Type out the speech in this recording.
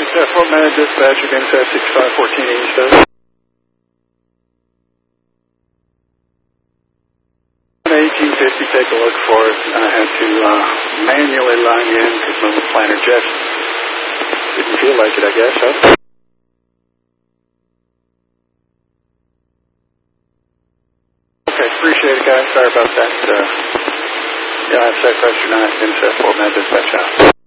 Fort Med dispatch again, 6514 East. 1850, take a look for it. I had to manually line in because my planner just didn't feel like it, I guess. Huh? Okay, appreciate it, guys. Sorry about that. Yeah, that's that question. I can set Fort Med dispatch out.